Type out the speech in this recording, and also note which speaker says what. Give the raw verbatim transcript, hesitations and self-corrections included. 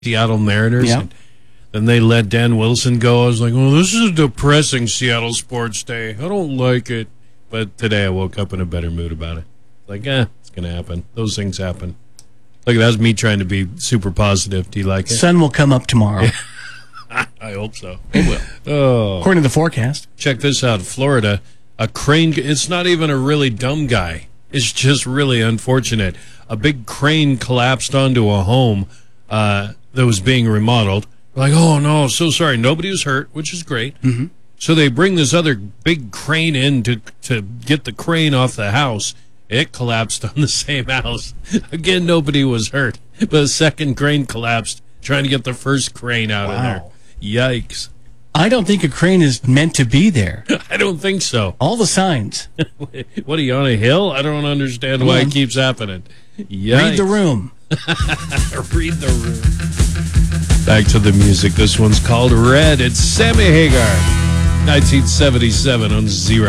Speaker 1: Seattle Mariners.
Speaker 2: Yeah.
Speaker 1: And then they let Dan Wilson go. I was like, well, this is a depressing Seattle sports day. I don't like it. But today I woke up in a better mood about it. Like, eh, it's going to happen. Those things happen. Look, that's me trying to be super positive. Do you like it?
Speaker 2: Sun will come up tomorrow.
Speaker 1: I hope so.
Speaker 2: It will.
Speaker 1: Oh.
Speaker 2: According to the forecast.
Speaker 1: Check this out. Florida, a crane, it's not even a really dumb guy. It's just really unfortunate. A big crane collapsed onto a home uh, that was being remodeled. Like, oh, no, so sorry. Nobody was hurt, which is great.
Speaker 2: Mm-hmm.
Speaker 1: So they bring this other big crane in to, to get the crane off the house. It collapsed on the same house. Again, nobody was hurt. But a second crane collapsed trying to get the first crane out
Speaker 2: Wow.
Speaker 1: of there. Yikes.
Speaker 2: I don't think a crane is meant to be there.
Speaker 1: I don't think so.
Speaker 2: All the signs.
Speaker 1: What, are you on a hill? I don't understand why
Speaker 2: Yeah.
Speaker 1: it keeps happening. Yikes.
Speaker 2: Read the room.
Speaker 1: Read the room. Back to the music. This one's called Red. It's Sammy Hagar. nineteen seventy-seven on Zero.